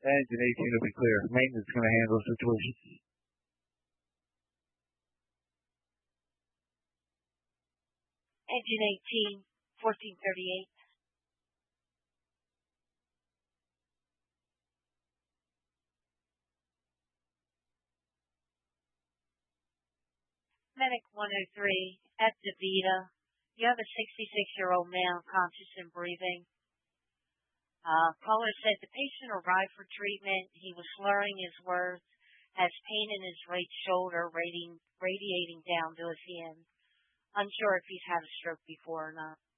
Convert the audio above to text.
Engine 18 will be clear. Maintenance is going to handle the situation. Engine 18, 1438. Medic 103 at DaVita. You have a 66-year-old male conscious and breathing. Caller said the patient arrived for treatment. He was slurring his words, has pain in his right shoulder radiating down to his hand. Unsure if he's had a stroke before or not.